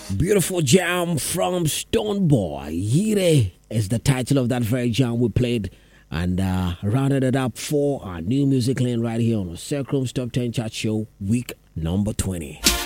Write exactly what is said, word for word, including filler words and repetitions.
Beautiful jam from Stoneboy. Yire is the title of that very jam we played and uh, rounded it up for our new music lane right here on the Circum's Top ten Chart Show, week number twenty.